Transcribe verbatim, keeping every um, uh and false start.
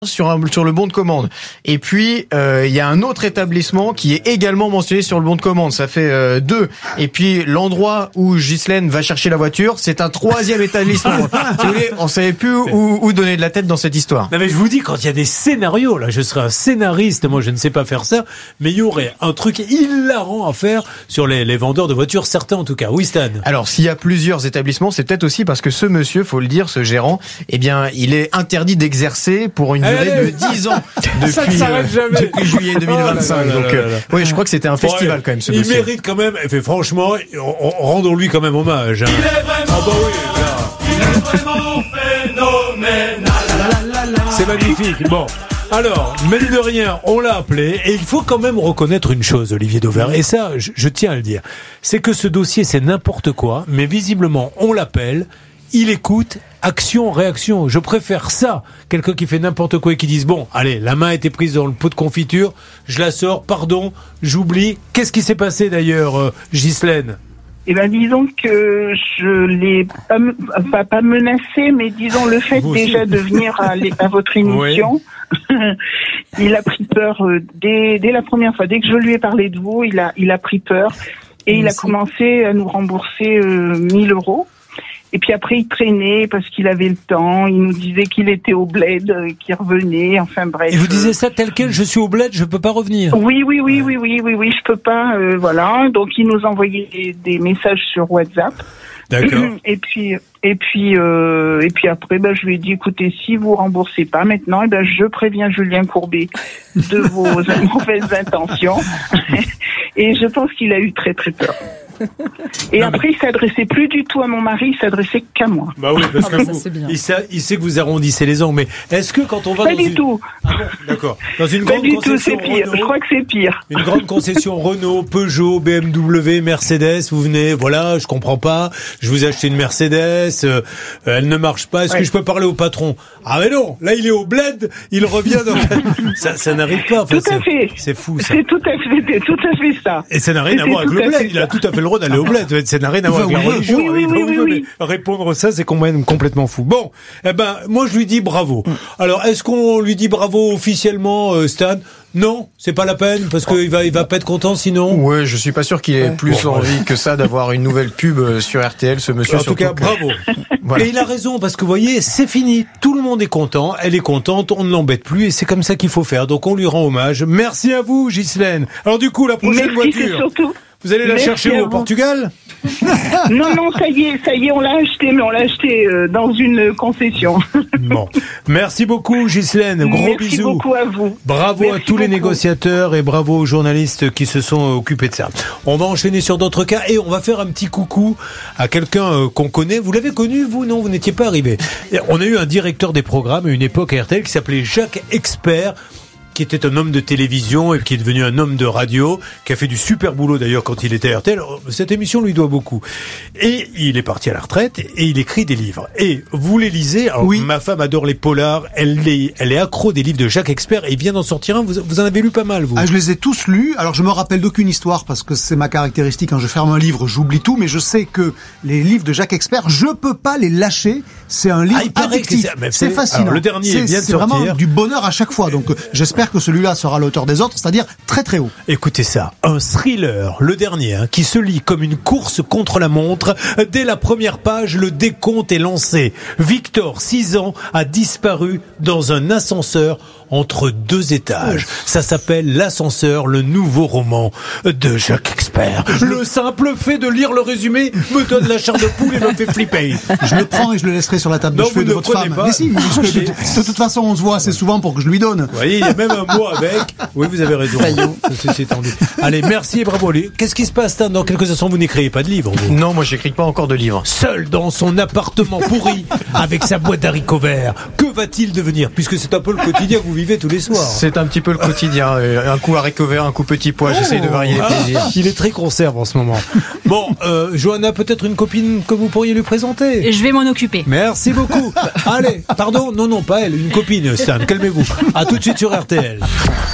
sur un sur le bon de commande. Et puis euh, il y a un autre établissement qui est également mentionné sur le bon de commande. Ça fait euh, deux. Et puis l'endroit où Ghislaine va chercher la voiture, c'est un troisième établissement. Si vous voulez, on savait plus où, où donner de la tête dans cette histoire. Non mais je vous dis, quand il y a des scénarios, là, je serais un scénariste. Moi, je ne sais pas faire ça, mais il y aurait un truc hilarant à faire sur les, les vendeurs de voitures, certains en tout cas. Oui, Stan. Alors s'il y a plusieurs établissements, c'est peut-être aussi parce que ce monsieur, faut le dire, ce gérant, eh bien, il est interdit d'exercer pour une durée de dix ans depuis, euh, depuis juillet deux mille vingt-cinq. Oh là là là Donc, euh, oui, je crois que c'était un festival ouais, quand même, ce il monsieur. Il mérite quand même, et fait, franchement, rendons-lui quand même hommage. Hein. Il est vraiment, ah bah oui, là. Il est vraiment phénoménal. C'est magnifique. Bon. Alors, mine de rien, on l'a appelé, et il faut quand même reconnaître une chose, Olivier Dauvert, et ça, je, je tiens à le dire, c'est que ce dossier, c'est n'importe quoi, mais visiblement, on l'appelle, il écoute, action, réaction. Je préfère ça, quelqu'un qui fait n'importe quoi et qui dise, bon, allez, la main a été prise dans le pot de confiture, je la sors, pardon, j'oublie. Qu'est-ce qui s'est passé d'ailleurs, euh, Ghislaine ? Eh ben, disons que je l'ai pas, pas, pas menacé, mais disons le fait Vous déjà aussi. de venir à, à votre émission, oui. Il a pris peur euh, dès, dès la première fois. Dès que je lui ai parlé de vous, il a, il a pris peur et Vous il aussi. a commencé à nous rembourser euh, mille euros. Et puis après, il traînait parce qu'il avait le temps. Il nous disait qu'il était au bled, euh, qu'il revenait. Enfin bref. Et vous disiez ça tel quel, je suis au bled, je peux pas revenir. Oui, oui, oui, oui, oui, oui, oui, je peux pas. Euh, voilà. Donc il nous envoyait des, des messages sur WhatsApp. D'accord. Et puis, et puis, euh, et puis après, ben, je lui ai dit, écoutez, si vous remboursez pas maintenant, eh ben, je préviens Julien Courbet de vos mauvaises intentions. Et je pense qu'il a eu très très peur. Et non, après, mais... il s'adressait plus du tout à mon mari, il s'adressait qu'à moi. Bah oui, parce ah que bah vous, ça, il, sait, il sait que vous arrondissez les angles, mais est-ce que quand on va pas dans du une... tout. Ah bon, d'accord. Dans une pas grande du concession tout, c'est pire. Renault, je crois que c'est pire. Une grande concession Renault, Peugeot, B M W, Mercedes, vous venez, voilà, je comprends pas, je vous ai acheté une Mercedes, euh, elle ne marche pas, est-ce ouais. que je peux parler au patron ? Ah mais non, là il est au bled, il revient dans... ça, ça n'arrive pas. Enfin, tout à fait. C'est fou ça. C'est tout à fait, tout à fait ça. Et ça n'a rien à voir avec le bled, il a tout à fait le droit d'aller au bled, ça n'a rien à voir avec la religion. Oui, oui, oui, oui, oui. Répondre ça, c'est quand même complètement fou. Bon, eh ben, moi je lui dis bravo. Alors, est-ce qu'on lui dit bravo officiellement, euh, Stan ? Non, c'est pas la peine, parce qu'il va, il va pas être content sinon. Ouais, je suis pas sûr qu'il ait ouais. plus bon, envie ouais. que ça d'avoir une nouvelle pub sur R T L, ce monsieur. En tout cas, que... bravo. Voilà. Et il a raison, parce que vous voyez, c'est fini. Tout le monde est content, elle est contente, on ne l'embête plus, et c'est comme ça qu'il faut faire. Donc on lui rend hommage. Merci à vous, Ghislaine. Alors du coup, la prochaine Merci, voiture. Surtout... Vous allez la Merci chercher où, au Portugal ? Non, non, ça y est, ça y est, on l'a acheté, mais on l'a acheté euh, dans une concession. Bon, merci beaucoup, Ghislaine. Gros merci bisous. Merci beaucoup à vous. Bravo merci à tous beaucoup. les négociateurs et bravo aux journalistes qui se sont occupés de ça. On va enchaîner sur d'autres cas et on va faire un petit coucou à quelqu'un euh, qu'on connaît. Vous l'avez connu, vous ? Non, vous n'étiez pas arrivé. On a eu un directeur des programmes à une époque à R T L qui s'appelait Jacques Expert, qui était un homme de télévision et qui est devenu un homme de radio, qui a fait du super boulot d'ailleurs quand il était à R T L. Cette émission lui doit beaucoup. Et il est parti à la retraite et il écrit des livres. Et vous les lisez. Alors, oui. Ma femme adore les polars. Elle est, elle est accro des livres de Jacques Expert et il vient d'en sortir un. Vous, vous en avez lu pas mal, vous ? Ah, je les ai tous lus. Alors, je me rappelle d'aucune histoire parce que c'est ma caractéristique. Quand je ferme un livre, j'oublie tout. Mais je sais que les livres de Jacques Expert, je peux pas les lâcher. C'est un livre ah, addictif. C'est, c'est fascinant. Alors, le dernier c'est, vient de c'est sortir. C'est vraiment du bonheur à chaque fois. Donc, j'espère que celui-là sera à la hauteur des autres, c'est-à-dire très très haut. Écoutez ça, un thriller, le dernier, hein, qui se lit comme une course contre la montre. Dès la première page, le décompte est lancé. Victor, six ans, a disparu dans un ascenseur entre deux étages. Ça s'appelle L'Ascenseur, le nouveau roman de Jacques Expert. Le simple fait de lire le résumé me donne la chair de poule et me fait flipper. Je le prends et je le laisserai sur la table de cheveux de votre femme. Pas. Mais si, parce que de, de toute façon, on se voit assez souvent pour que je lui donne. Vous voyez, il y a même un mot avec. Oui, vous avez raison. C'est tendu. Allez, merci et bravo. Qu'est-ce qui se passe, Stan ? Dans quelques instants, vous n'écrivez pas de livre, vous ? Non, moi, j'écris pas encore de livre. Seul dans son appartement pourri, avec sa boîte d'haricots verts, que va-t-il devenir ? Puisque c'est un peu le quotidien que vous vivez tous les soirs. C'est un petit peu le quotidien. Un coup haricots verts, un coup petit pois. Oh, j'essaye de varier les plaisirs. Il est très conserve en ce moment. Bon, euh, Johanna, peut-être une copine que vous pourriez lui présenter ? Je vais m'en occuper. Merci beaucoup. Allez, pardon, non, non, pas elle, une copine, Stan, calmez-vous. À tout de suite sur R T L.